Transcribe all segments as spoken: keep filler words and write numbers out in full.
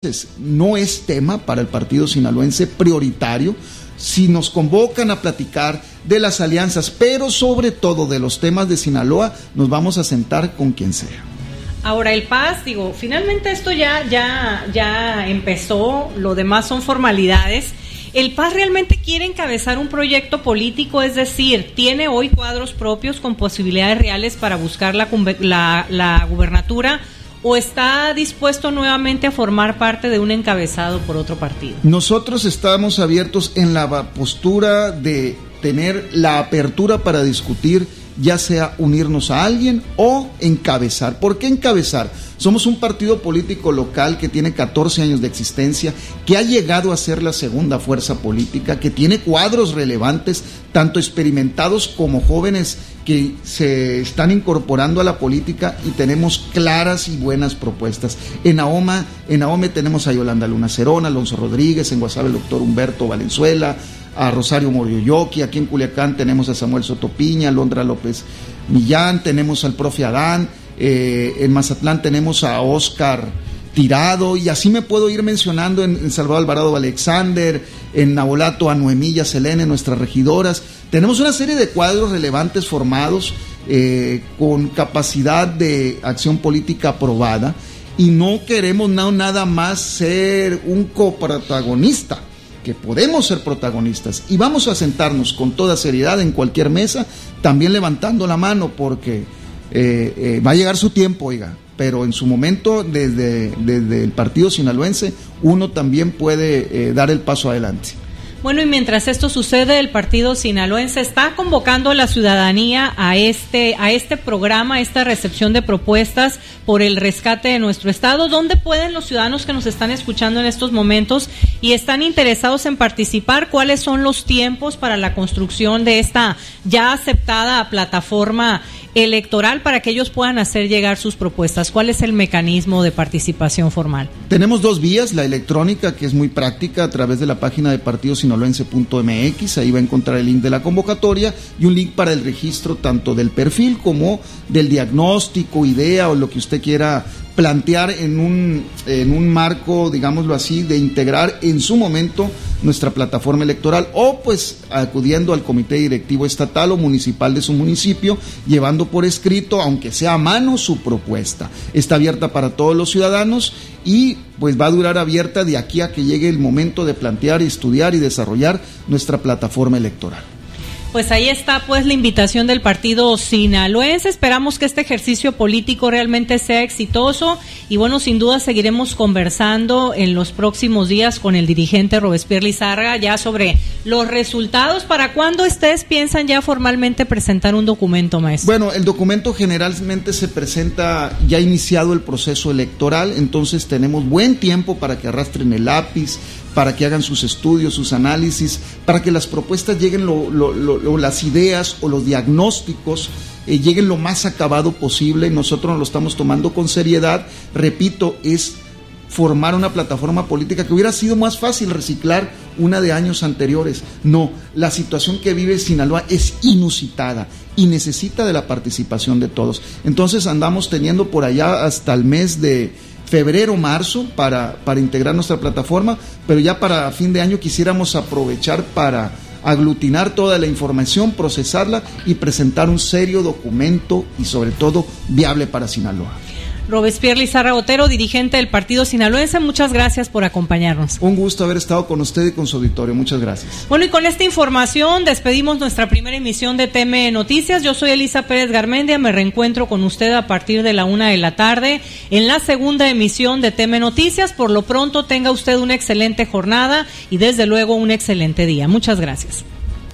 No es tema para el partido sinaloense prioritario. Si nos convocan a platicar de las alianzas, pero sobre todo de los temas de Sinaloa, nos vamos a sentar con quien sea. Ahora el P A S, digo, finalmente esto ya, ya, ya empezó, lo demás son formalidades. ¿El P A S realmente quiere encabezar un proyecto político? Es decir, ¿tiene hoy cuadros propios con posibilidades reales para buscar la, la, la gubernatura? ¿O está dispuesto nuevamente a formar parte de un encabezado por otro partido? Nosotros estamos abiertos en la postura de tener la apertura para discutir, ya sea unirnos a alguien o encabezar. ¿Por qué encabezar? Somos un partido político local que tiene catorce años de existencia, que ha llegado a ser la segunda fuerza política, que tiene cuadros relevantes, tanto experimentados como jóvenes que se están incorporando a la política, y tenemos claras y buenas propuestas. En Ahoma, en Ahome tenemos a Yolanda Luna Cerón, Alonso Rodríguez, en Guasave el doctor Humberto Valenzuela, a Rosario Morioyoki, aquí en Culiacán tenemos a Samuel Sotopiña, a Londra López Millán, tenemos al profe Adán, eh, en Mazatlán tenemos a Oscar Tirado, y así me puedo ir mencionando en, en Salvador Alvarado Alexander, en Nabolato a Noemí Selene, nuestras regidoras. Tenemos una serie de cuadros relevantes formados eh, con capacidad de acción política aprobada, y no queremos no, nada más ser un coprotagonista, que podemos ser protagonistas, y vamos a sentarnos con toda seriedad en cualquier mesa, también levantando la mano, porque eh, eh, va a llegar su tiempo, oiga, pero en su momento, desde, desde el partido sinaloense, uno también puede eh, dar el paso adelante. Bueno, y mientras esto sucede, el partido sinaloense está convocando a la ciudadanía a este, a este programa, a esta recepción de propuestas por el rescate de nuestro estado. ¿Dónde pueden los ciudadanos que nos están escuchando en estos momentos y están interesados en participar? ¿Cuáles son los tiempos para la construcción de esta ya aceptada plataforma electoral para que ellos puedan hacer llegar sus propuestas? ¿Cuál es el mecanismo de participación formal? Tenemos dos vías: la electrónica, que es muy práctica, a través de la página de partido sinaloense punto eme equis, ahí va a encontrar el link de la convocatoria y un link para el registro tanto del perfil como del diagnóstico, idea o lo que usted quiera plantear en un, en un marco, digámoslo así, de integrar en su momento nuestra plataforma electoral, o pues acudiendo al comité directivo estatal o municipal de su municipio, llevando por escrito, aunque sea a mano, su propuesta. Está abierta para todos los ciudadanos y pues va a durar abierta de aquí a que llegue el momento de plantear, estudiar y desarrollar nuestra plataforma electoral. Pues ahí está pues la invitación del partido sinaloense. Esperamos que este ejercicio político realmente sea exitoso y bueno, sin duda seguiremos conversando en los próximos días con el dirigente Robespierre Lizárraga ya sobre los resultados. ¿Para cuándo ustedes piensan ya formalmente presentar un documento, maestro? Bueno, el documento generalmente se presenta ya iniciado el proceso electoral, entonces tenemos buen tiempo para que arrastren el lápiz, para que hagan sus estudios, sus análisis, para que las propuestas lleguen, lo, lo, lo, las ideas o los diagnósticos eh, lleguen lo más acabado posible. Nosotros nos lo estamos tomando con seriedad. Repito, es formar una plataforma política que hubiera sido más fácil reciclar una de años anteriores. No, la situación que vive Sinaloa es inusitada y necesita de la participación de todos. Entonces andamos teniendo por allá hasta el mes de febrero, marzo, para, para integrar nuestra plataforma, pero ya para fin de año quisiéramos aprovechar para aglutinar toda la información, procesarla y presentar un serio documento y sobre todo viable para Sinaloa. Robespierre Lizárraga Otero, dirigente del partido sinaloense, muchas gracias por acompañarnos. Un gusto haber estado con usted y con su auditorio, muchas gracias. Bueno, y con esta información despedimos nuestra primera emisión de T M Noticias. Yo soy Elisa Pérez Garmendia, me reencuentro con usted a partir de la una de la tarde en la segunda emisión de T M Noticias. Por lo pronto tenga usted una excelente jornada y desde luego un excelente día. Muchas gracias.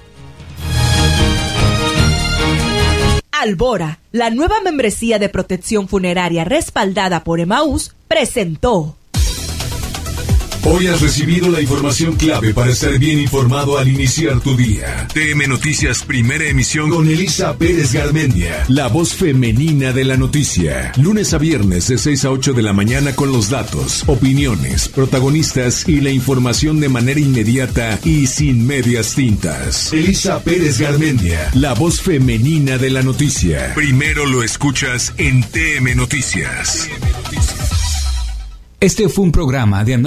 Albora, la nueva membresía de protección funeraria respaldada por Emaús, presentó. Hoy has recibido la información clave para estar bien informado al iniciar tu día. T M Noticias, primera emisión con Elisa Pérez Garmendia, la voz femenina de la noticia. Lunes a viernes de seis a ocho de la mañana con los datos, opiniones, protagonistas y la información de manera inmediata y sin medias tintas. Elisa Pérez Garmendia, la voz femenina de la noticia. Primero lo escuchas en T M Noticias. T M Noticias. Este fue un programa de